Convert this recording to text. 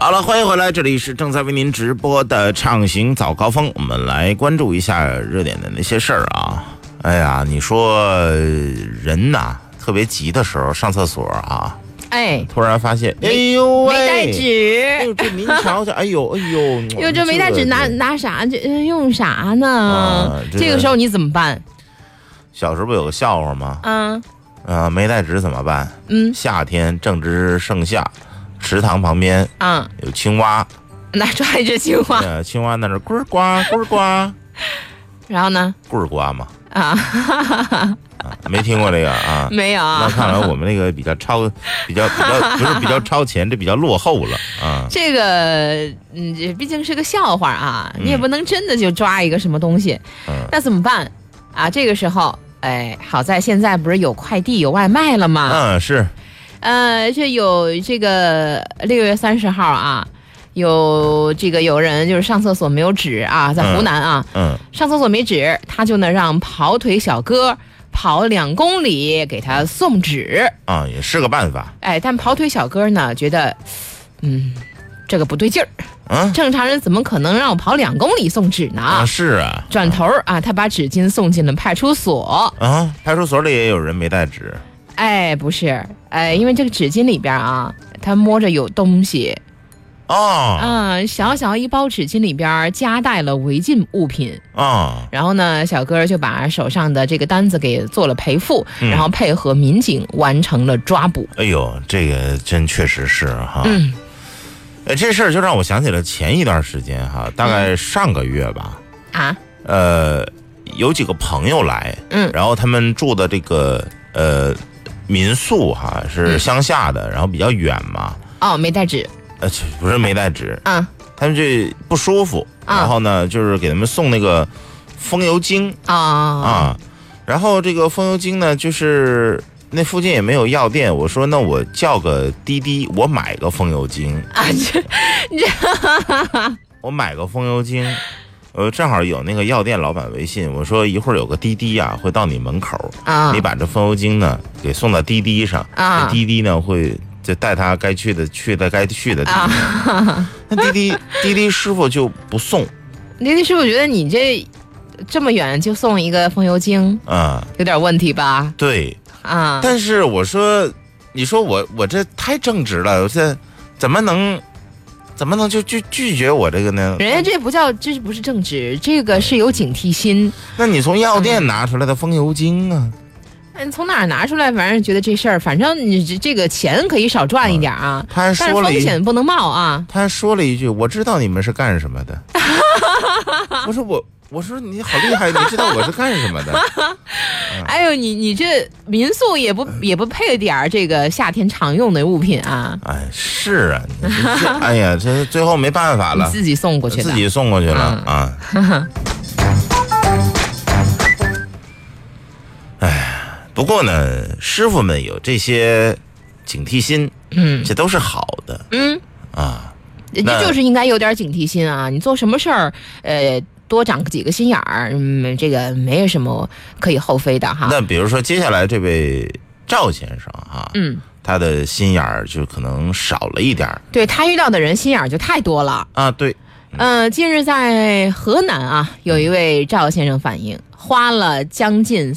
好了，欢迎回来，这里是正在为您直播的畅行早高峰，我们来关注一下热点的那些事儿啊。哎呀，你说人呐，特别急的时候上厕所啊，突然发现，哎呦喂， 没带纸， 哎呦，这您瞧瞧，哎呦， 哟，这没带纸拿啥？这用啥呢？这个时候你怎么办？ 小时候不有个笑话吗？没带纸怎么办？夏天正值盛夏。池塘旁边有青蛙， 那抓一只青蛙， 青蛙在那呱呱呱呱， 然后呢？ 棍儿呱嘛没听过这个啊？ 没有。 那看来我们那个比较超前，这比较落后了啊。 这个这毕竟是个笑话啊，你也不能真的就抓一个什么东西，那怎么办啊？这个时候，好在现在不是有快递有外卖了吗？ 是。 这有这个6月30号啊，有人就是上厕所没有纸啊，在湖南啊，上厕所没纸，他就呢让跑腿小哥跑2公里给他送纸啊，也是个办法。 但跑腿小哥呢觉得，这个不对劲儿。正常人怎么可能让我跑2公里送纸呢？ 是啊。 转头他把纸巾送进了派出所。 派出所里也有人没带纸。 不是，因为这个纸巾里边啊，他摸着有东西。小小一包纸巾里边夹带了违禁物品。然后呢，小哥就把手上的这个单子给做了赔付，然后配合民警完成了抓捕。 哎呦，这个真确实是哈。这事儿就让我想起了前一段时间哈，大概上个月吧。有几个朋友来，然后他们住的这个民宿哈是乡下的，然后比较远嘛。 没带纸。 不是没带纸。他们这不舒服，然后呢就是给他们送那个风油精然后这个风油精呢，就是那附近也没有药店，我说那我叫个滴滴，我买个风油精我买个风油精。正好有那个药店老板微信，我说一会儿有个滴滴啊会到你门口，你把这风油精呢给送到滴滴上，滴滴呢会就带他该去的该去的地方。那滴滴师傅就不送。 滴滴师傅觉得你这么远就送一个风油精，有点问题吧？对但是我说，你说我这太正直了，我这怎么能就拒绝我这个呢？人家这不是正直，这个是有警惕心。那你从药店拿出来的风油精啊？你从哪儿拿出来？反正觉得这事儿，反正你这个钱可以少赚一点啊。他还说了，但是风险不能冒啊。他还说了一句：“我知道你们是干什么的。”我说你好厉害，你知道我是干什么的？哎呦，你这民宿也不配点这个夏天常用的物品啊？是啊，哎呀，这最后没办法了，你自己送过去了，不过呢，师傅们有这些警惕心，这都是好的，人家就是应该有点警惕心啊！你做什么事儿，多长几个心眼儿，这个没有什么可以厚非的哈。那比如说接下来这位赵先生哈，他的心眼儿就可能少了一点。对，他遇到的人心眼儿就太多了啊。对，近日在河南啊，有一位赵先生反映，花了将近